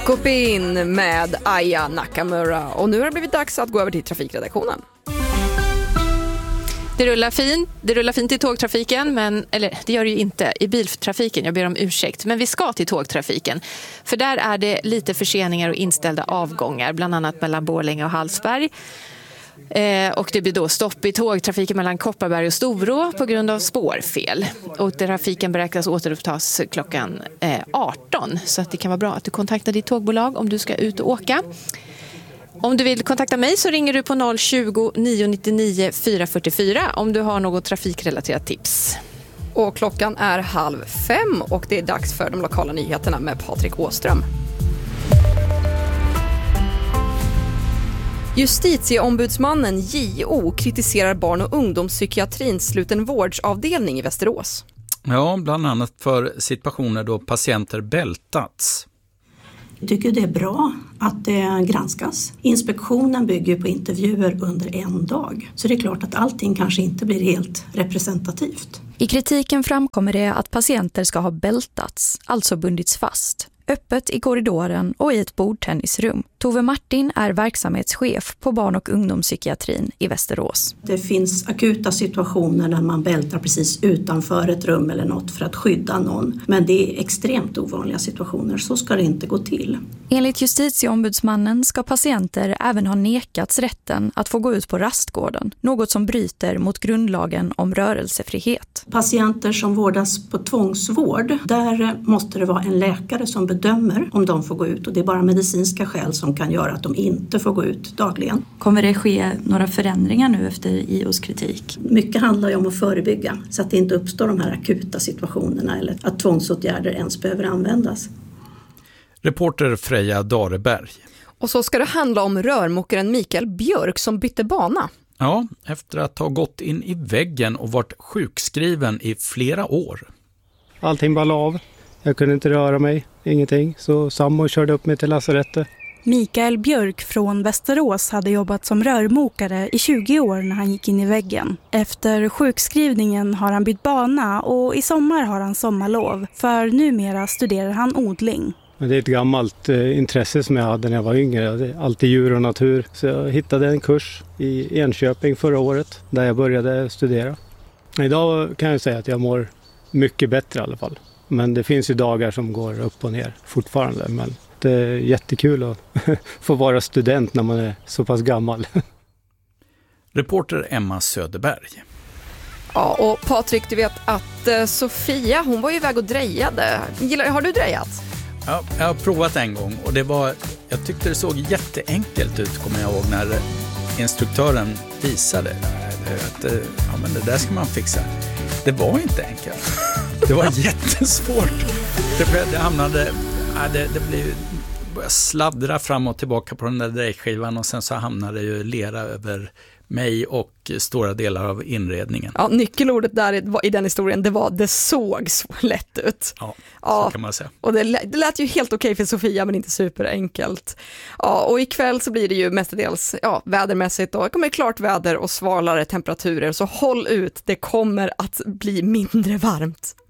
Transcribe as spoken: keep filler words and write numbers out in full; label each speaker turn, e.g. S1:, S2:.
S1: Kopin med Aya Nakamura. Och nu har det blivit dags att gå över till trafikredaktionen.
S2: Det rullar fint, det rullar fint i tågtrafiken, men, eller det gör det ju inte i biltrafiken, jag ber om ursäkt. Men vi ska till tågtrafiken, för där är det lite förseningar och inställda avgångar, bland annat mellan Borlänge och Hallsberg. Eh, och det blir då stopp i tågtrafiken mellan Kopparberg och Storå på grund av spårfel. Och trafiken beräknas återupptas klockan eh, arton, så att det kan vara bra att du kontaktar ditt tågbolag om du ska ut och åka. Om du vill kontakta mig så ringer du på noll tjugo, nio nittionio, fyra fyrtiofyra om du har något trafikrelaterat tips.
S1: Och klockan är halv fem och det är dags för de lokala nyheterna med Patrik Åström. Justitieombudsmannen J O kritiserar barn- och ungdomspsykiatrins slutenvårdsavdelning i Västerås.
S3: Ja, bland annat för situationer då patienter bältats.
S4: Jag tycker det är bra att det granskas. Inspektionen bygger på intervjuer under en dag. Så det är klart att allting kanske inte blir helt representativt.
S5: I kritiken framkommer det att patienter ska ha bältats, alltså bundits fast. Öppet i korridoren och i ett bordtennisrum. Tove Martin är verksamhetschef på barn- och ungdomspsykiatrin i Västerås.
S4: Det finns akuta situationer när man bältar precis utanför ett rum eller något för att skydda någon. Men det är extremt ovanliga situationer, så ska det inte gå till.
S5: Enligt justitieombudsmannen ska patienter även ha nekats rätten att få gå ut på rastgården. Något som bryter mot grundlagen om rörelsefrihet.
S4: Patienter som vårdas på tvångsvård, där måste det vara en läkare som bedömer om de får gå ut. Och det är bara medicinska skäl som kan göra att de inte får gå ut dagligen.
S6: Kommer det ske några förändringar nu efter I O:s kritik?
S4: Mycket handlar ju om att förebygga så att det inte uppstår de här akuta situationerna eller att tvångsåtgärder ens behöver användas.
S3: Reporter Freja Dareberg.
S1: Och så ska det handla om rörmokaren Mikael Björk som bytte bana.
S3: Ja, efter att ha gått in i väggen och varit sjukskriven i flera år.
S7: Allting bara av. Jag kunde inte röra mig, ingenting. Så sambo körde upp mig till lasarettet.
S8: Mikael Björk från Västerås hade jobbat som rörmokare i tjugo år när han gick in i väggen. Efter sjukskrivningen har han bytt bana och i sommar har han sommarlov. För numera studerar han odling.
S7: Det är ett gammalt eh, intresse som jag hade när jag var yngre. Det är alltid djur och natur. Så jag hittade en kurs i Enköping förra året där jag började studera. Idag kan jag säga att jag mår mycket bättre i alla fall. Men det finns ju dagar som går upp och ner fortfarande. Men det är jättekul att få vara student när man är så pass gammal.
S3: Reporter Emma Söderberg.
S1: Ja, och Patrik, du vet att eh, Sofia, hon var ju iväg och drejade. Gillar, har du drejat?
S3: Ja, jag har provat en gång och det var, jag tyckte det såg jätteenkelt ut, kommer jag ihåg, när instruktören visade att ja, men det där ska man fixa. Det var inte enkelt. Det var jättesvårt. Det, det hamnade, ja, det, det blev, började sladdra fram och tillbaka på den där drejskivan och sen så hamnade ju lera över mig och stora delar av inredningen.
S1: Ja, nyckelordet där i den historien, det var det såg så lätt ut.
S3: Ja,
S1: ja,
S3: så kan man säga.
S1: Och det, det lät ju helt okej för Sofia, men inte superenkelt. Ja, och ikväll så blir det ju mestadels ja, vädermässigt och det kommer klart väder och svalare temperaturer, så håll ut, det kommer att bli mindre varmt.